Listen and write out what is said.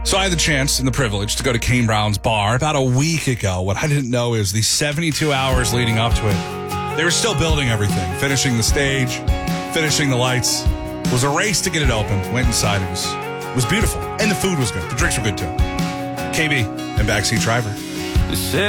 So I had the chance and the privilege to go to Kane Brown's bar about a week ago. What I didn't know is the 72 hours leading up to it, they were still building everything, finishing the stage, finishing the lights. It was a race to get it open. Went inside. It was beautiful. And the food was good. The drinks were good too. KB and Backseat Driver.